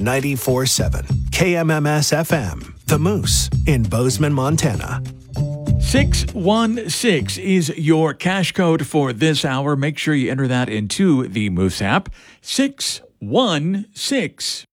94.7 KMMS FM, The Moose in Bozeman, Montana. 616 is your cash code for this hour. Make sure you enter that into the Moose app. 616.